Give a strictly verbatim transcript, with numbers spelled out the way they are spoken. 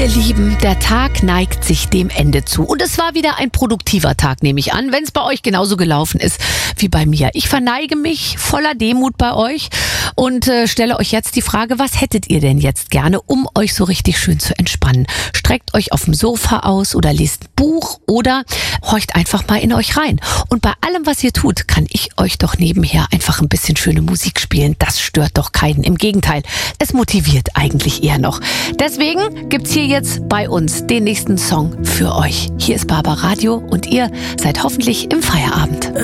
Ihr Lieben, der Tag neigt sich dem Ende zu. Und es war wieder ein produktiver Tag, nehme ich an, wenn es bei euch genauso gelaufen ist wie bei mir. Ich verneige mich voller Demut bei euch und äh, stelle euch jetzt die Frage, was hättet ihr denn jetzt gerne, um euch so richtig schön zu entspannen? Streckt euch auf dem Sofa aus oder lest ein Buch oder horcht einfach mal in euch rein. Und bei allem, was ihr tut, kann ich euch doch nebenher einfach ein bisschen schöne Musik spielen. Das stört doch keinen. Im Gegenteil, es motiviert eigentlich eher noch. Deswegen gibt's hier jetzt bei uns den nächsten Song für euch. Hier ist Barbaradio und ihr seid hoffentlich im Feierabend.